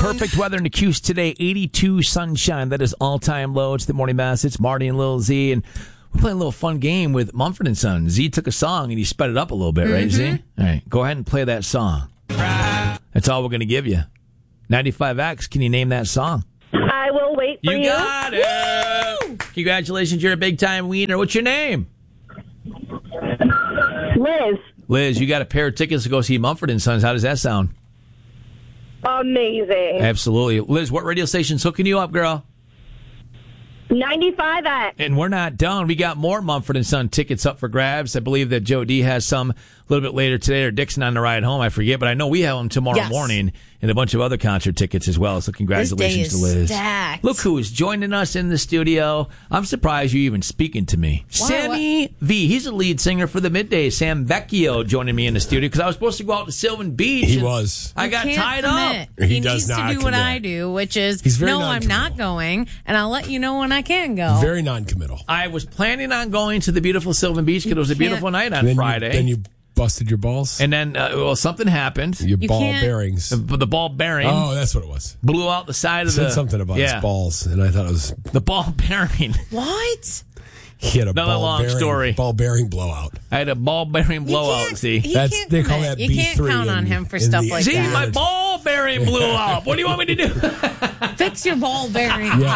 Perfect weather in the Cuse today. 82 sunshine. That is all-time low. It's the Morning Mass. It's Marty and Lil Z. And we're playing a little fun game with Mumford & Son. Z took a song and he sped it up a little bit, right, Z? All right. Go ahead and play that song. That's all we're going to give you. 95X, can you name that song? I will wait for you. You got it. Woo! Congratulations. You're a big-time winner. What's your name? Liz. Liz, you got a pair of tickets to go see Mumford & Sons. How does that sound? Amazing. Absolutely. Liz, what radio station's hooking you up, girl? 95X. And we're not done. We got more Mumford & Son tickets up for grabs. I believe that Joe D has some a little bit later today, or Dixon on the ride home. I forget, but I know we have them tomorrow morning, and a bunch of other concert tickets as well. So congratulations to Liz. Stacked. Look who is joining us in the studio. I'm surprised you're even speaking to me. Why? Sammy V. He's a lead singer for the Midday. Sam Vecchio joining me in the studio because I was supposed to go out to Sylvan Beach. He was. I got tied up. up. He does needs to not do what commit. I do, which is, He's very no, I'm not going, and I'll let you know when I can go. Very non-committal. I was planning on going to the beautiful Sylvan Beach because it was a beautiful night on Friday. Then you busted your balls? And then, something happened. Your ball bearings. The ball bearing. Oh, that's what it was. Blew out the side of He said something about his balls, and I thought it was... The ball bearing. What? He had a Another long story. Ball bearing blowout. I had a ball bearing blowout, see. They call that You B3 can't count on him for stuff like See, that. my ball bearing blew up. What do you want me to do? Fix your ball bearing. Yeah.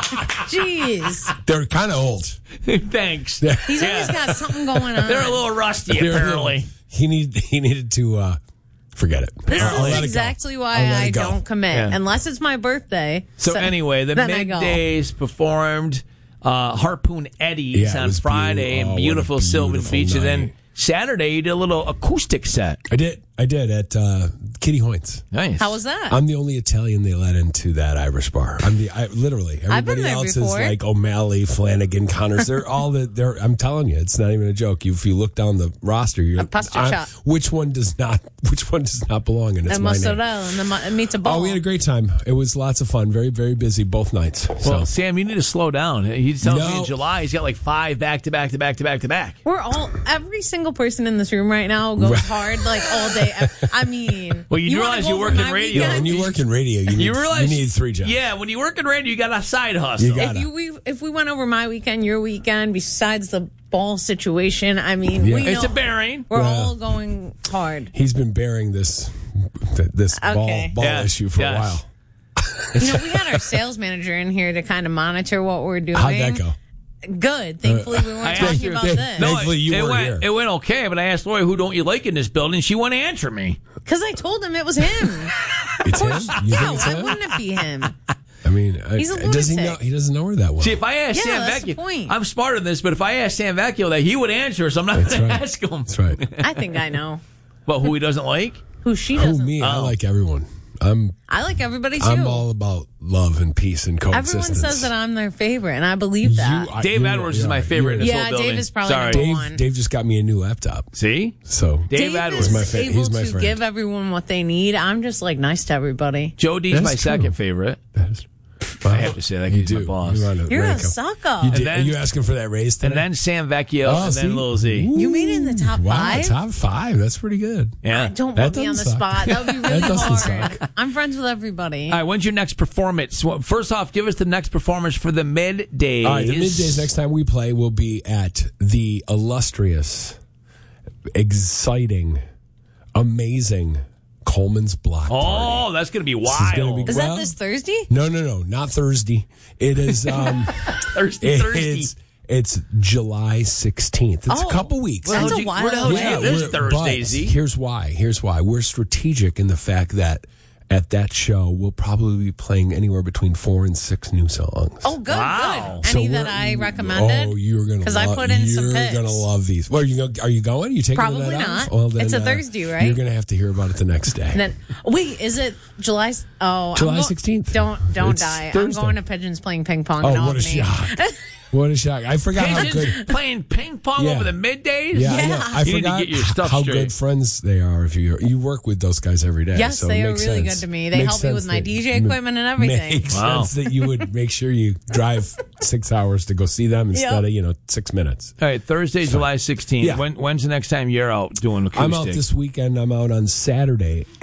Jeez. They're kind of old. Thanks. He's always got something going on. They're a little rusty, apparently. He needed to forget it. This Apparently. is exactly why I don't commit, unless it's my birthday. So anyway, the Middays performed Harpoon Eddie's on Friday in beautiful Sylvan Beach. Night. And then Saturday, you did a little acoustic set. I did at Kitty Hoynes. Nice. How was that? I'm the only Italian they let into that Irish bar. Literally. I've been Everybody there else before. is like O'Malley, Flanagan, Connors. They're all I'm telling you, it's not even a joke. If you look down the roster, which one does not belong in? It's and my name. mozzarella and the meatball. Oh, we had a great time. It was lots of fun. Very, very busy both nights. Well, Sam, you need to slow down. He's telling me in July he's got like 5 back to back. We're every single person in this room right now goes hard like all day. I mean, well, you realize you work in radio. Yeah, when you work in radio, you need 3 jobs. Yeah, when you work in radio, you got a side hustle. If we went over my weekend, your weekend, besides the ball situation, I mean, we know it's a bearing. We're all going hard. He's been bearing this ball issue for a while. We had our sales manager in here to kind of monitor what we're doing. How'd that go? Good. Thankfully, we weren't talking about this. Thankfully, you weren't here. It went okay, but I asked Lori, who don't you like in this building? She wouldn't answer me. Because I told him it was him. It's him? You think it's why him? wouldn't it be him? I mean, he's a lunatic. He doesn't know her that well. See, if I ask Sam Vecchio, I'm smarter than this, but if I ask Sam Vecchio that, he would answer, so I'm not going to ask him. That's right. I think I know. Well, who he doesn't like? Who she doesn't. Who, me? I like everyone. I like everybody too. I'm all about love and peace and coexistence. Everyone says that I'm their favorite, and I believe that. Dave Edwards is my favorite in this whole building. Dave is probably number one. Dave just got me a new laptop. See? So Dave Edwards is my favorite. He's my able to friend. give everyone what they need. I'm just like nice to everybody. Joe D's my second favorite. I have to say that he's my boss. You're a sucker. Are you asking for that raise today? And then Sam Vecchio, and then Lil Z. You made it in the top 5? Wow, top 5. That's pretty good. Yeah. Don't put me on the spot. That would be really hard. I'm friends with everybody. All right, when's your next performance? Well, first off, give us the next performance for the Middays. All right, the Middays next time we play will be at the illustrious, exciting, amazing Coleman's Block Party. Oh, that's going to be wild. Is that this Thursday? No, not Thursday. It is Thursday. It's July 16th. It's a couple weeks. That's a while away. This Thursday, Z. Here's why. We're strategic in the fact that at that show, we'll probably be playing anywhere between 4 and 6 new songs. Oh, good, wow. good. Any that I recommended? Oh, you're gonna because I put in some picks. You're gonna love these. Well, are you going? Are you taking probably the night not? off? Well, then, it's a Thursday, right? You're gonna have to hear about it the next day. And then, wait, is it July? Oh, July 16th. Don't It's die. Thursday. I'm going to Pigeons playing ping pong. Oh, what a shock! What a shock! I forgot how good playing ping pong over the Middays. Yeah, I know. I you forgot need to get your stuff how straight. good friends they are. If you work with those guys every day, yes, so they it are makes really sense. good to me. They Makes help me with sense my that- DJ equipment and everything. Makes sense that you would make sure you drive 6 hours to go see them instead of 6 minutes. All right, Thursday, July 16th. Yeah. When's the next time you're out doing acoustic? I'm out this weekend. I'm out on Saturday at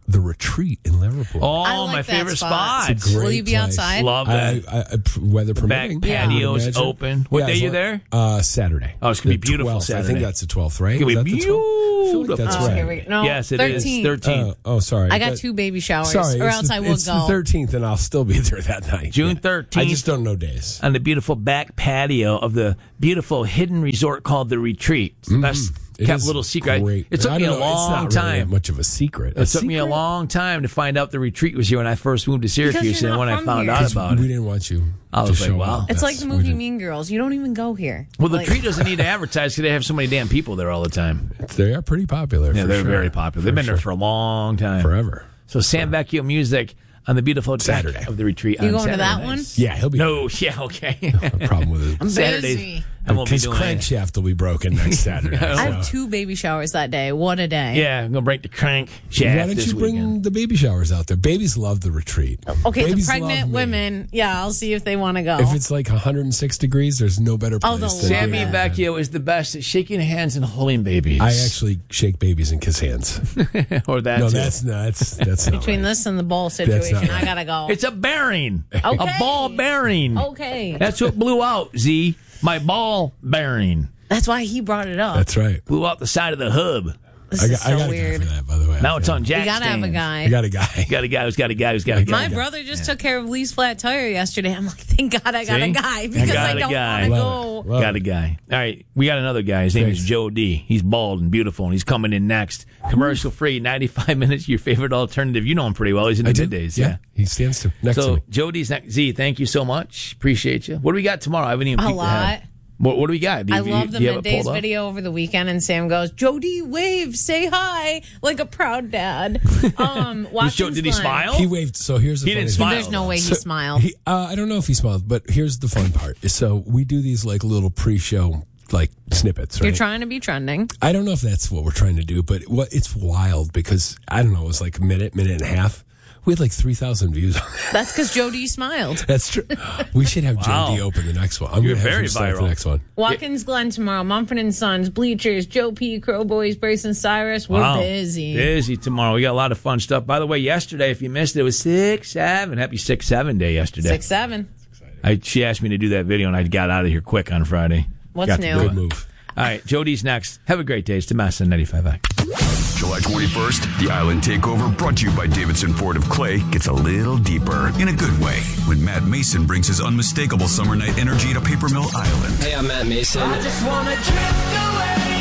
the Retreat in Liverpool. Oh, I like my that favorite spot. spot. It's a great Will you be place. outside? Love that. Weather Back permitting. patio's I would imagine. open. What day as you long- there? Saturday. Oh, it's gonna be The beautiful 12th. I Saturday. think that's the 12th, right? It's gonna Is be that the 12th? I feel like that's beautiful. right. Here we- no, Yes, it is. 13. 13. Sorry. I got That- 2 baby showers, Sorry, or it's else the- I will it's go. the 13th, and I'll still be there that night. June Yeah. 13th. I just don't know days. On the beautiful back patio of the beautiful hidden resort called The Retreat. It's the best It kept is little secret. Great. It took I me a don't know, it's long not really time. that much of a secret. It took me a long time to find out The Retreat was here when I first moved to Syracuse, you're and not when I from found here. out about We it. didn't want you I to was like, show wow. up. It's like That's- the we movie didn't- Mean Girls. You don't even go here. Well, The Like- Retreat doesn't need to advertise because they have so many damn people there all the time. They are pretty popular. Yeah, for they're sure. very popular. They've been there for a long time. forever. So Sam Vecchio music on the beautiful deck Saturday. of The Retreat. You on going to Saturday that one? nights. Yeah, he'll be. No, yeah, okay. No problem with it. I'm Saturdays. busy. I won't be His doing it. crankshaft will be broken next Saturday. I so. have 2 baby showers that day. One a day. Yeah, I'm gonna break the crank shaft Why don't this you bring weekend. the baby showers out there? Babies love the Retreat. Okay, Babies the pregnant love me. women. Yeah, I'll see if they want to go. If it's like 106 degrees, there's no better Oh, place. they'll to Sammy do it. Vecchio is the best at shaking hands and holding babies. I actually shake babies and kiss hands. or that. No, too. that's not Between right. this and the ball That's situation, not I right. gotta go. It's a bearing. A Okay. ball bearing. Okay. That's what blew out, Z. My ball bearing. That's why he brought it up. That's right. Blew out the side of the hub. This I is got so a guy weird. for that, by the way. Now it's on You jack gotta have a stands. guy. I got a guy. Got a guy who's got a guy who's got a guy. My brother just took care of Lee's flat tire yesterday. I'm like, thank God I got See? a guy because got I a don't guy. want to Love go. it. Got a guy. All right, we got another guy. His name is Thanks. Joe D. He's bald and beautiful, and he's coming in next. Commercial free, 95 minutes. Your favorite alternative. You know him pretty well. He's in the I did. middays. Yeah, he stands next to So me. Joe D's next. Z, thank you so much. Appreciate you. What do we got tomorrow? I haven't even A peeked ahead. lot. What do we got? I love the do you have it middays pulled up? video over the weekend, and Sam goes, Jody, wave, say hi, like a proud dad. Watkins Did he Glen. smile? He waved. So here's the He didn't funny smile. thing. There's no way he So smiled. I don't know if he smiled, but here's the fun part. So we do these like little pre-show like snippets, right? You're trying to be trending. I don't know if that's what we're trying to do, but it's wild because I don't know. It was like a minute and a half. We had like 3,000 views on that. That's because Jody smiled. That's true. We should have Wow. Jody open the next one. I'm You're going to have very him start viral. the next one. Watkins Glen tomorrow, Mumford and Sons, Bleachers, Joe P, Crow Boys, Brace and Cyrus. We're Wow. busy. Busy tomorrow. We got a lot of fun stuff. By the way, yesterday, if you missed it, it was 6-7. Happy 6-7 day yesterday. 6-7. She asked me to do that video, and I got out of here quick on Friday. What's Got to new? do Good it. move. All right, Jody's next. Have a great day. It's Tomas on 95X. July 21st, the Island Takeover, brought to you by Davidson Ford of Clay, gets a little deeper in a good way when Matt Mason brings his unmistakable summer night energy to Paper Mill Island. Hey, I'm Matt Mason. I just wanna drift away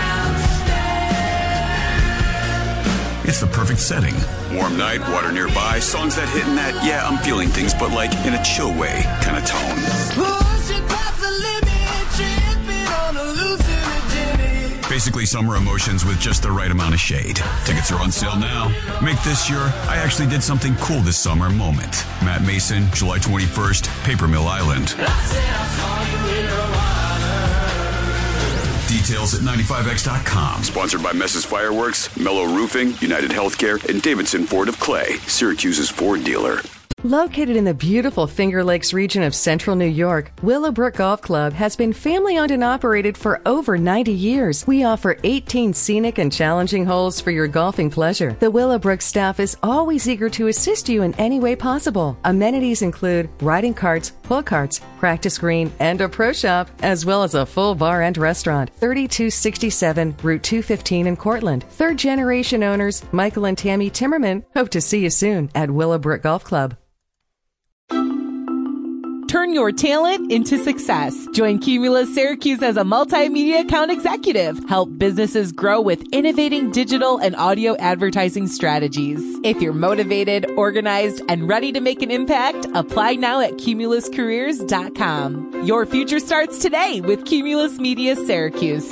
downstairs. It's the perfect setting. Warm night, water nearby, songs that hit in that, yeah, I'm feeling things, but like in a chill way kind of tone. Pushing past the limit, tripping on a hallucinogenic. Basically summer emotions with just the right amount of shade. Tickets are on sale now. Make this your I actually did something cool this summer moment. Matt Mason, July 21st, Paper Mill Island. I said I saw you in the water. Details at 95x.com. Sponsored by Mess's Fireworks, Mellow Roofing, United Healthcare, and Davidson Ford of Clay, Syracuse's Ford dealer. Located in the beautiful Finger Lakes region of central New York, Willowbrook Golf Club has been family-owned and operated for over 90 years. We offer 18 scenic and challenging holes for your golfing pleasure. The Willowbrook staff is always eager to assist you in any way possible. Amenities include riding carts, pull carts, practice green, and a pro shop, as well as a full bar and restaurant. 3267 Route 215 in Cortland. Third-generation owners Michael and Tammy Timmerman hope to see you soon at Willowbrook Golf Club. Turn your talent into success. Join Cumulus Syracuse as a multimedia account executive. Help businesses grow with innovating digital and audio advertising strategies. If you're motivated, organized, and ready to make an impact, apply now at cumuluscareers.com. Your future starts today with Cumulus Media Syracuse.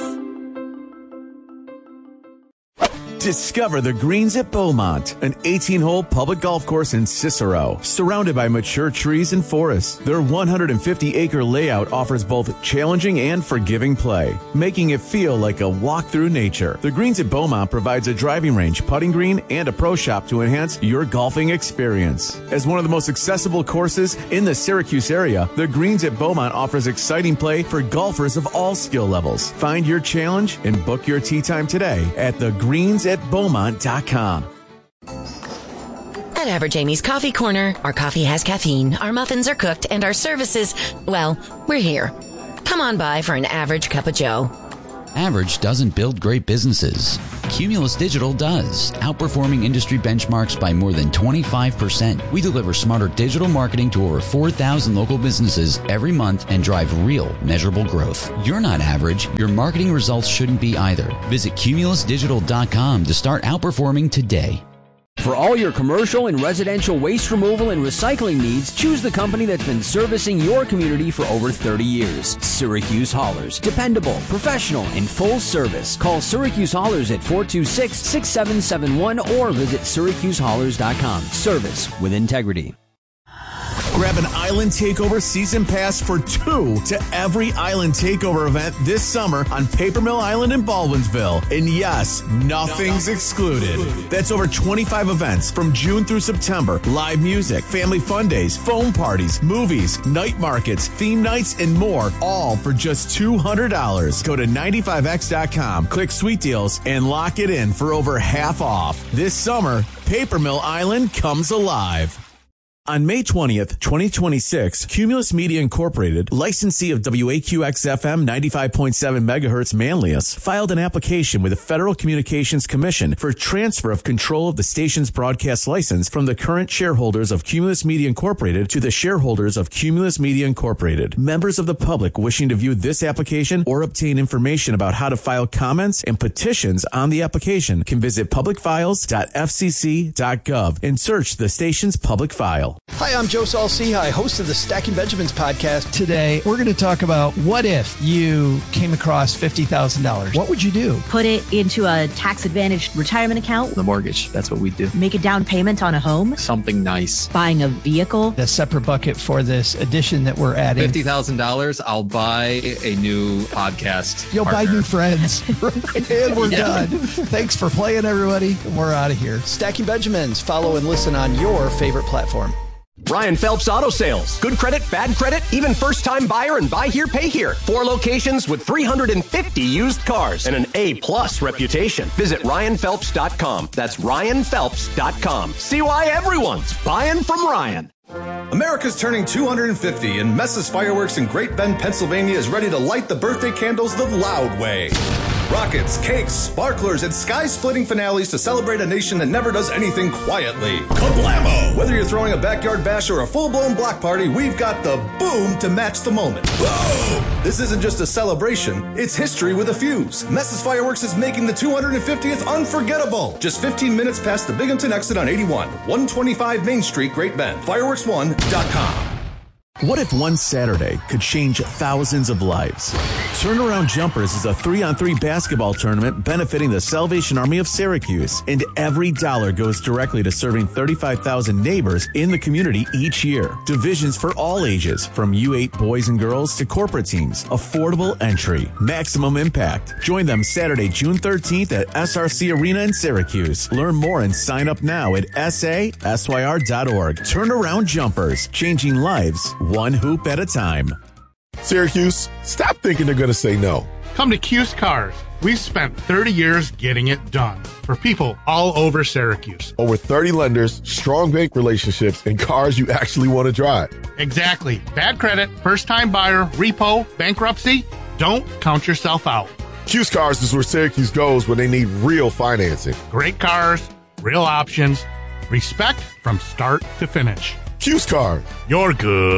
Discover the Greens at Beaumont, an 18-hole public golf course in Cicero, surrounded by mature trees and forests. Their 150-acre layout offers both challenging and forgiving play, making it feel like a walk through nature. The Greens at Beaumont provides a driving range, putting green, and a pro shop to enhance your golfing experience. As one of the most accessible courses in the Syracuse area, the Greens at Beaumont offers exciting play for golfers of all skill levels. Find your challenge and book your tee time today at thegreensatbeaumont.com. At Average Amy's Coffee Corner, our coffee has caffeine, our muffins are cooked, and our services, well, we're here. Come on by for an average cup of joe. Average doesn't build great businesses. Cumulus Digital does, outperforming industry benchmarks by more than 25%. We deliver smarter digital marketing to over 4,000 local businesses every month and drive real, measurable growth. You're not average. Your marketing results shouldn't be either. Visit cumulusdigital.com to start outperforming today. For all your commercial and residential waste removal and recycling needs, choose the company that's been servicing your community for over 30 years. Syracuse Haulers. Dependable, professional, and full service. Call Syracuse Haulers at 426-6771 or visit syracusehaulers.com. Service with integrity. Grab an Island Takeover season pass for 2 to every Island Takeover event this summer on Paper Mill Island in Baldwinsville. And yes, nothing's excluded. That's over 25 events from June through September. Live music, family fun days, foam parties, movies, night markets, theme nights, and more, all for just $200. Go to 95x.com, click Sweet Deals, and lock it in for over half off. This summer, Paper Mill Island comes alive. On May 20th, 2026, Cumulus Media Incorporated, licensee of WAQX-FM 95.7 MHz Manlius, filed an application with the Federal Communications Commission for transfer of control of the station's broadcast license from the current shareholders of Cumulus Media Incorporated to the shareholders of Cumulus Media Incorporated. Members of the public wishing to view this application or obtain information about how to file comments and petitions on the application can visit publicfiles.fcc.gov and search the station's public file. Hi, I'm Joe Saul-Sehy, host of the Stacking Benjamins podcast. Today, we're going to talk about what if you came across $50,000? What would you do? Put it into a tax-advantaged retirement account. The mortgage, that's what we do. Make a down payment on a home. Something nice. Buying a vehicle. A separate bucket for this addition that we're adding. $50,000, I'll buy a new podcast You'll partner. buy new friends. And we're done. Thanks for playing, everybody. We're out of here. Stacking Benjamins. Follow and listen on your favorite platform. Ryan Phelps Auto Sales. Good credit, bad credit, even first-time buyer and buy here, pay here. 4 locations with 350 used cars and an A-plus reputation. Visit RyanPhelps.com. That's RyanPhelps.com. See why everyone's buying from Ryan. America's turning 250, and Messa's Fireworks in Great Bend, Pennsylvania is ready to light the birthday candles the loud way. Rockets, cakes, sparklers, and sky-splitting finales to celebrate a nation that never does anything quietly. Kablamo! Whether you're throwing a backyard bash or a full-blown block party, we've got the boom to match the moment. Boom! This isn't just a celebration, it's history with a fuse. Messa's Fireworks is making the 250th unforgettable. Just 15 minutes past the Binghamton exit on 81, 125 Main Street, Great Bend. Fireworks1.com. What if one Saturday could change thousands of lives? Turnaround Jumpers is a 3-on-3 basketball tournament benefiting the Salvation Army of Syracuse, and every dollar goes directly to serving 35,000 neighbors in the community each year. Divisions for all ages, from U8 boys and girls to corporate teams. Affordable entry, maximum impact. Join them Saturday, June 13th at SRC Arena in Syracuse. Learn more and sign up now at sasyr.org. Turnaround Jumpers, changing lives one hoop at a time. Syracuse, stop thinking they're going to say no. Come to Cuse Cars. We've spent 30 years getting it done for people all over Syracuse. Over 30 lenders, strong bank relationships, and cars you actually want to drive. Exactly. Bad credit, first-time buyer, repo, bankruptcy. Don't count yourself out. Cuse Cars is where Syracuse goes when they need real financing. Great cars, real options, respect from start to finish. Cuse Cars. You're good.